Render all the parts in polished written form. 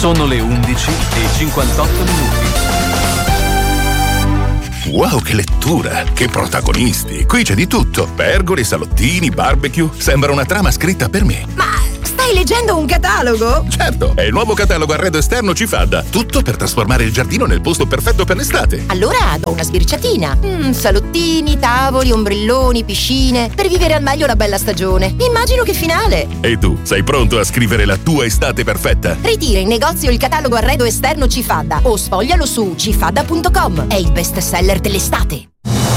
Sono le 11:58. Wow, che lettura! Che protagonisti! Qui c'è di tutto. Pergole, salottini, barbecue. Sembra una trama scritta per me. Ma stai leggendo un catalogo? Certo, è il nuovo catalogo arredo esterno Cifadda. Tutto per trasformare il giardino nel posto perfetto per l'estate. Allora do una sbirciatina. Salottini, tavoli, ombrelloni, piscine. Per vivere al meglio la bella stagione. Immagino che finale. E tu, sei pronto a scrivere la tua estate perfetta? Ritira in negozio il catalogo arredo esterno Cifadda o sfoglialo su cifadda.com. È il best seller dell'estate.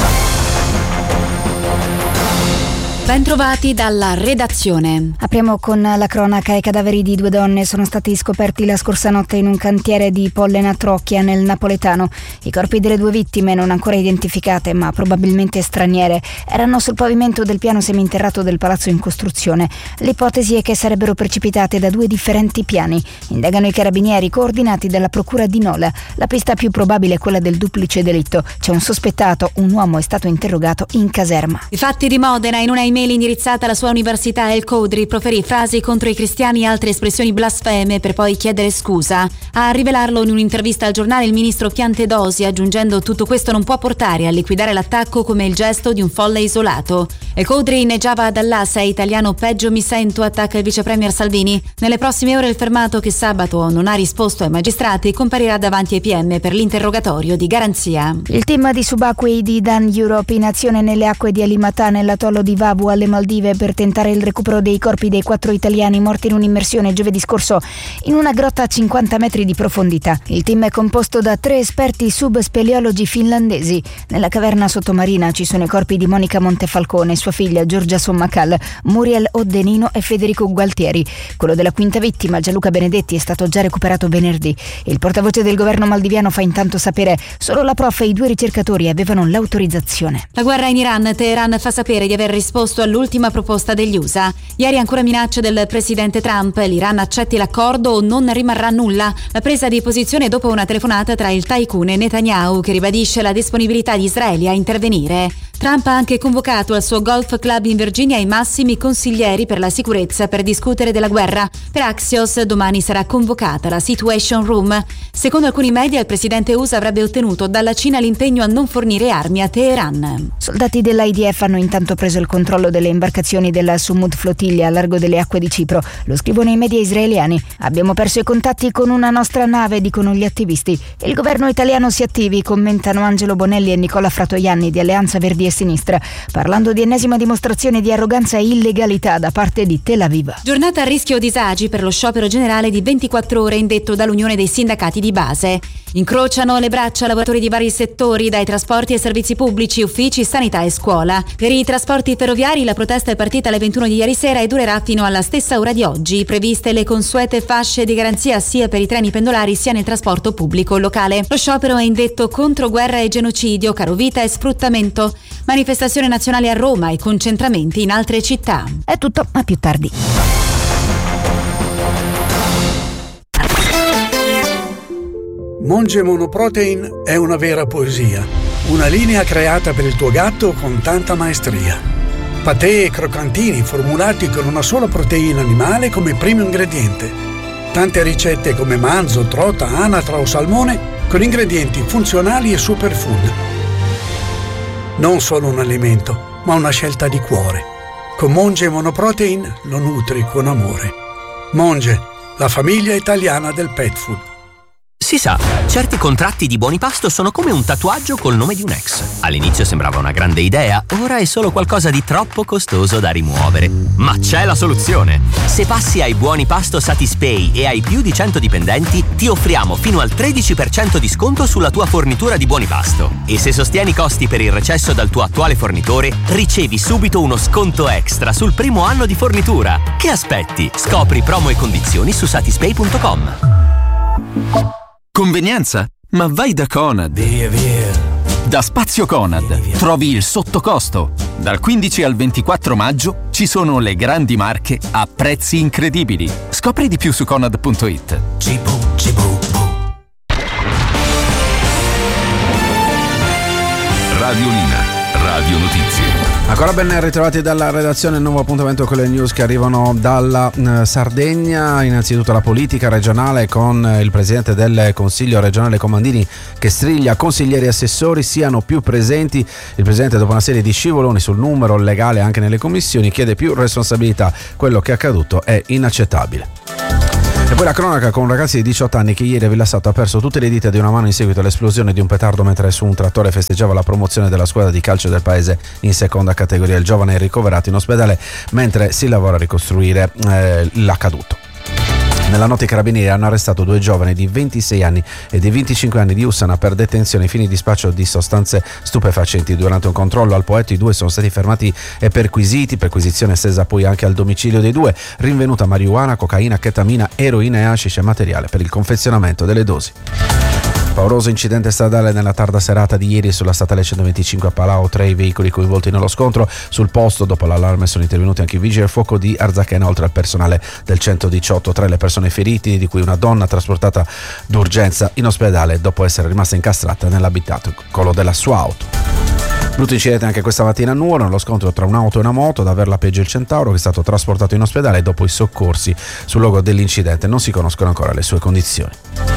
Bentrovati dalla redazione. Apriamo con la cronaca. I cadaveri di 2 donne sono stati scoperti la scorsa notte in un cantiere di Pollena a Trocchia, nel napoletano. I corpi delle 2 vittime, non ancora identificate ma probabilmente straniere, erano sul pavimento del piano seminterrato del palazzo in costruzione. L'ipotesi è che sarebbero precipitate da 2 differenti piani. Indagano i carabinieri coordinati dalla procura di Nola. La pista più probabile è quella del duplice delitto. C'è un sospettato, un uomo è stato interrogato in caserma. I fatti di Modena. In una email indirizzata alla sua università, El Khoury proferì frasi contro i cristiani e altre espressioni blasfeme per poi chiedere scusa. A rivelarlo in un'intervista al giornale il ministro Piantedosi, aggiungendo: tutto questo non può portare a liquidare l'attacco come il gesto di un folle isolato. El Khoury inneggiava ad Allah: sei italiano, peggio mi sento, attacca il vice premier Salvini. Nelle prossime ore il fermato, che sabato non ha risposto ai magistrati, comparirà davanti ai PM per l'interrogatorio di garanzia. Il team di subacquei di Dan Europe in azione nelle acque di Alimatà, nell'atollo di Vavu alle Maldive, per tentare il recupero dei corpi dei 4 italiani morti in un'immersione giovedì scorso in una grotta a 50 metri di profondità. Il team è composto da 3 esperti subspeleologi finlandesi. Nella caverna sottomarina ci sono i corpi di Monica Montefalcone, sua figlia Giorgia Sommacal, Muriel Oddenino e Federico Gualtieri. Quello della quinta vittima, Gianluca Benedetti, è stato già recuperato venerdì. Il portavoce del governo maldiviano fa intanto sapere: solo la prof e i 2 ricercatori avevano l'autorizzazione. La guerra in Iran. Teheran fa sapere di aver risposto all'ultima proposta degli USA. Ieri ancora minacce del presidente Trump: l'Iran accetti l'accordo o non rimarrà nulla. La presa di posizione dopo una telefonata tra il tycoon e Netanyahu, che ribadisce la disponibilità di Israele a intervenire. Trump ha anche convocato al suo golf club in Virginia i massimi consiglieri per la sicurezza per discutere della guerra. Per Axios domani sarà convocata la Situation Room. Secondo alcuni media il presidente USA avrebbe ottenuto dalla Cina l'impegno a non fornire armi a Teheran. Soldati dell'IDF hanno intanto preso il controllo delle imbarcazioni della Sumud Flottiglia a largo delle acque di Cipro. Lo scrivono i media israeliani. Abbiamo perso i contatti con una nostra nave, dicono gli attivisti. Il governo italiano si attivi, commentano Angelo Bonelli e Nicola Fratoianni di Alleanza Verdi e Sinistra, parlando di ennesima dimostrazione di arroganza e illegalità da parte di Tel Aviv. Giornata a rischio disagi per lo sciopero generale di 24 ore indetto dall'Unione dei Sindacati di Base. Incrociano le braccia lavoratori di vari settori, dai trasporti ai servizi pubblici, uffici, sanità e scuola. Per i trasporti ferroviari la protesta è partita alle 21 di ieri sera e durerà fino alla stessa ora di oggi. Previste le consuete fasce di garanzia sia per i treni pendolari sia nel trasporto pubblico locale. Lo sciopero è indetto contro guerra e genocidio, carovita e sfruttamento. Manifestazione nazionale a Roma e concentramenti in altre città. È tutto, a più tardi. Monge Monoprotein è una vera poesia, una linea creata per il tuo gatto con tanta maestria. Patè e croccantini formulati con una sola proteina animale come primo ingrediente. Tante ricette come manzo, trota, anatra o salmone con ingredienti funzionali e superfood. Non solo un alimento, ma una scelta di cuore. Con Monge Monoprotein lo nutri con amore. Monge, la famiglia italiana del pet food. Si sa, certi contratti di Buonipasto sono come un tatuaggio col nome di un ex. All'inizio sembrava una grande idea, ora è solo qualcosa di troppo costoso da rimuovere. Ma c'è la soluzione! Se passi ai Buonipasto Satispay e hai più di 100 dipendenti, ti offriamo fino al 13% di sconto sulla tua fornitura di Buonipasto. E se sostieni i costi per il recesso dal tuo attuale fornitore, ricevi subito uno sconto extra sul primo anno di fornitura. Che aspetti? Scopri promo e condizioni su satispay.com. Convenienza? Ma vai da Conad. Via. Da Spazio Conad trovi il sottocosto. Dal 15 al 24 maggio ci sono le grandi marche a prezzi incredibili. Scopri di più su conad.it. Radiolina, Radio Notizie. Ancora ben ritrovati dalla redazione, il nuovo appuntamento con le news che arrivano dalla Sardegna. Innanzitutto la politica regionale con il presidente del Consiglio regionale Comandini che striglia consiglieri e assessori siano più presenti. Il presidente, dopo una serie di scivoloni sul numero legale anche nelle commissioni, chiede più responsabilità. Quello che è accaduto è inaccettabile. E poi la cronaca con un ragazzo di 18 anni che ieri a Villassato ha perso tutte le dita di una mano in seguito all'esplosione di un petardo mentre su un trattore festeggiava la promozione della squadra di calcio del paese in seconda categoria. Il giovane è ricoverato in ospedale mentre si lavora a ricostruire l'accaduto. Nella notte i carabinieri hanno arrestato 2 giovani di 26 anni e di 25 anni di Ussana per detenzione ai fini di spaccio di sostanze stupefacenti. Durante un controllo al Poetto i 2 sono stati fermati e perquisizione estesa poi anche al domicilio dei 2, rinvenuta marijuana, cocaina, chetamina, eroina e hashish e materiale per il confezionamento delle dosi. Pauroso incidente stradale nella tarda serata di ieri sulla statale 125 a Palau, 3 veicoli coinvolti nello scontro. Sul posto, dopo l'allarme, sono intervenuti anche i vigili del fuoco di Arzachena, oltre al personale del 118. 3 le persone ferite, di cui una donna trasportata d'urgenza in ospedale dopo essere rimasta incastrata nell'abitacolo della sua auto. Brutto incidente anche questa mattina a Nuoro, nello scontro tra un'auto e una moto, ad averla peggio il Centauro, che è stato trasportato in ospedale dopo i soccorsi sul luogo dell'incidente. Non si conoscono ancora le sue condizioni.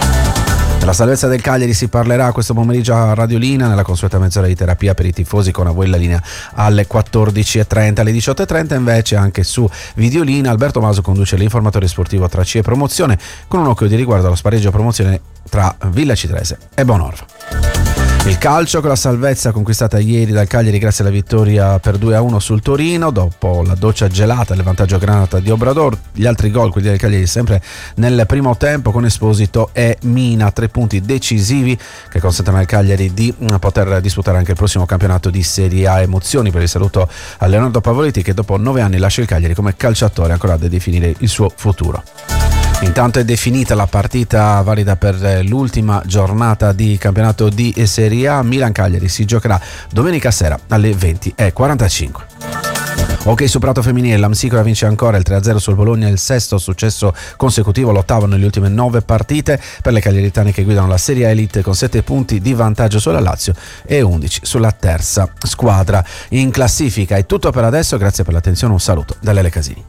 Della salvezza del Cagliari si parlerà questo pomeriggio a Radiolina nella consueta mezz'ora di terapia per i tifosi con a voi la linea alle 14.30. Alle 18.30 invece anche su Videolina Alberto Maso conduce l'informatore sportivo tra C e Promozione con un occhio di riguardo allo spareggio promozione tra Villa Citrese e Bonorva. Il calcio con la salvezza conquistata ieri dal Cagliari grazie alla vittoria per 2-1 sul Torino dopo la doccia gelata e il vantaggio granata di Obrador. Gli altri gol, quelli del Cagliari, sempre nel primo tempo con Esposito e Mina, 3 punti decisivi che consentono al Cagliari di poter disputare anche il prossimo campionato di Serie A. Emozioni per il saluto a Leonardo Pavoletti che dopo 9 anni lascia il Cagliari come calciatore ancora da definire il suo futuro. Intanto è definita la partita valida per l'ultima giornata di campionato di Serie A. Milan-Cagliari si giocherà domenica sera alle 20.45. Ok, sul prato femminile l'Amsicora vince ancora il 3-0 sul Bologna, il 6° successo consecutivo, l'8° nelle ultime 9 partite per le cagliaritane che guidano la Serie A Elite con 7 punti di vantaggio sulla Lazio e 11 sulla terza squadra in classifica. È tutto per adesso, grazie per l'attenzione, un saluto da Lele Casini.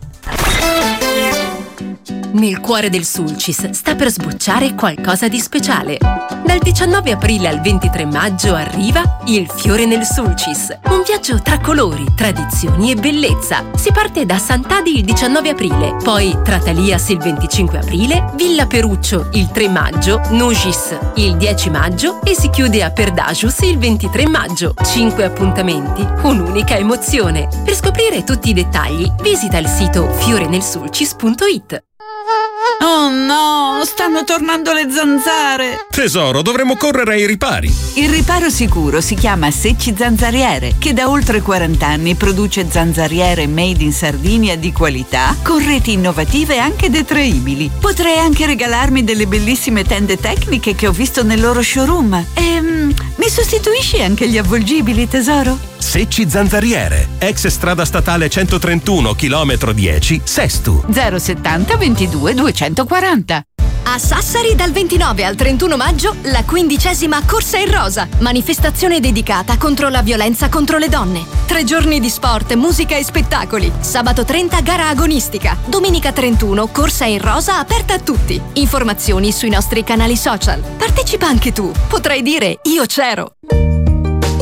Nel cuore del Sulcis sta per sbocciare qualcosa di speciale. Dal 19 aprile al 23 maggio arriva il Fiore nel Sulcis, un viaggio tra colori, tradizioni e bellezza. Si parte da Sant'Adi il 19 aprile, poi Tratalias il 25 aprile, Villa Peruccio il 3 maggio, Nugis il 10 maggio e si chiude a Perdagius il 23 maggio. 5 appuntamenti, un'unica emozione. Per scoprire tutti i dettagli visita il sito fiorenelsulcis.it. Oh no, stanno tornando le zanzare! Tesoro, dovremmo correre ai ripari! Il riparo sicuro si chiama Secci Zanzariere, che da oltre 40 anni produce zanzariere made in Sardinia di qualità, con reti innovative e anche detraibili. Potrei anche regalarmi delle bellissime tende tecniche che ho visto nel loro showroom. Mi sostituisci anche gli avvolgibili, tesoro? Secci Zanzariere, ex strada statale 131, chilometro 10, Sestu. 070 22 240. A Sassari dal 29 al 31 maggio la 15ª Corsa in Rosa, manifestazione dedicata contro la violenza contro le donne. 3 giorni di sport, musica e spettacoli. Sabato 30 gara agonistica. Domenica 31 Corsa in Rosa aperta a tutti. Informazioni sui nostri canali social. Partecipa anche tu. Potrai dire io c'ero.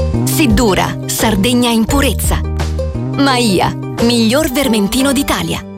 Siddura, Sardegna in purezza. Maia, miglior vermentino d'Italia.